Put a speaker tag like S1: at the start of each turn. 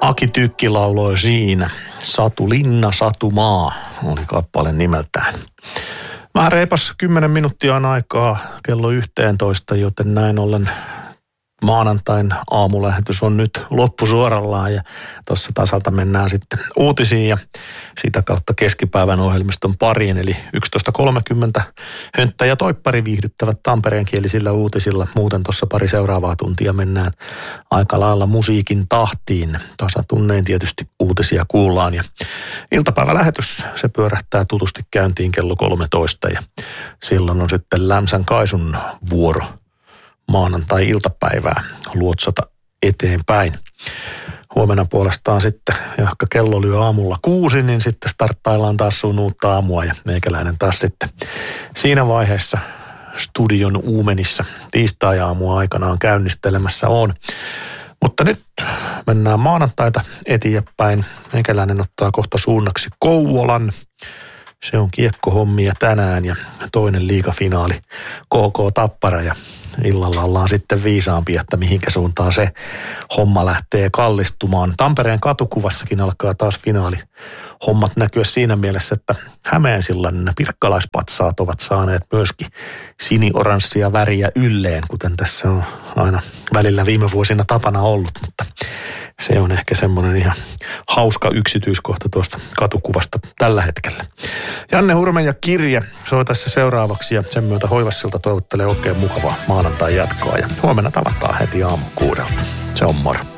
S1: Aki Tykki lauloi siinä. Satu Linna, Satu Maa oli kappale nimeltään. Vähän reipas 10 minuuttia on aikaa kello 11, joten näin ollen maanantain aamulähetys on nyt loppusuorallaan ja tuossa tasalta mennään sitten uutisiin ja sitä kautta keskipäivän ohjelmiston pariin. Eli 11.30 Hönttä ja Toippari viihdyttävät tampereenkielisillä uutisilla. Muuten tuossa pari seuraavaa tuntia mennään aika lailla musiikin tahtiin. Tasatunnein tietysti uutisia kuullaan ja iltapäivälähetys se pyörähtää tutusti käyntiin kello 13 ja silloin on sitten Lämsän Kaisun vuoro maanantai-iltapäivää luotsata eteenpäin. Huomenna puolestaan sitten, jahka kello lyö aamulla 6, niin sitten starttaillaan taas sun uutta aamua ja meikäläinen taas sitten siinä vaiheessa studion uumenissa tiistai-aamua aikanaan käynnistelemässä on. Mutta nyt mennään maanantaita eteenpäin. Meikäläinen ottaa kohta suunnaksi Kouvolan. Se on kiekkohommia tänään ja toinen liigafinaali KK Tappara ja illalla ollaan sitten viisaampia, että mihinkä suuntaan se homma lähtee kallistumaan. Tampereen katukuvassakin alkaa taas finaali hommat näkyä siinä mielessä, että Hämeensillan pirkkalaispatsaat ovat saaneet myöskin sinioranssia väriä ylleen, kuten tässä on aina välillä viime vuosina tapana ollut, mutta se on ehkä semmoinen ihan hauska yksityiskohta tuosta katukuvasta tällä hetkellä. Janne Hurme ja Kirje soi tässä seuraavaksi ja sen myötä Hoivassilta toivottelee oikein mukavaa maanantai jatkoa ja huomenna tavataan heti aamu 6. Se on moro.